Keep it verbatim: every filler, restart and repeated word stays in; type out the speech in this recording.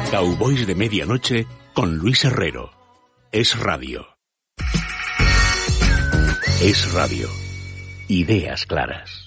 Cowboys de Medianoche con Luis Herrero. Es Radio. Es Radio. Ideas claras.